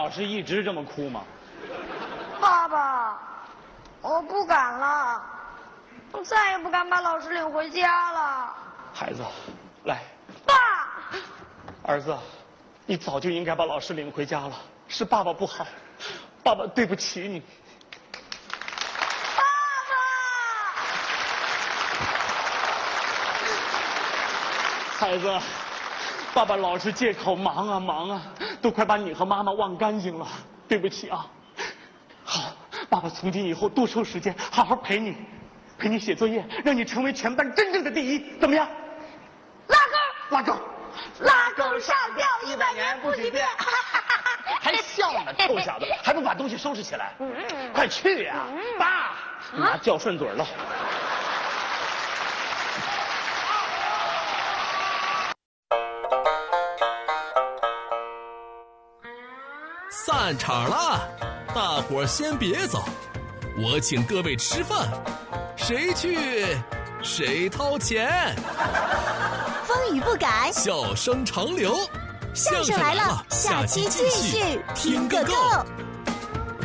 老师一直这么哭吗？ 爸爸，我不敢了，我再也不敢把老师领回家了。 孩子，来， 爸， 儿子，你早就应该把老师领回家了，是爸爸不好，爸爸对不起你。 爸爸， 孩子，爸爸老是借口忙啊忙啊，都快把你和妈妈忘干净了，对不起啊。好，爸爸从今以后多抽时间，好好陪你写作业，让你成为全班真正的第一，怎么样？拉钩， 拉钩上吊100年不许变。 还笑呢，臭小子，还不把东西收拾起来？快去呀，爸，妈叫顺嘴了。 散场了，大伙儿先别走，我请各位吃饭，谁去谁掏钱。 风雨不改， 笑声长流， 相声来了，下期继续听个够。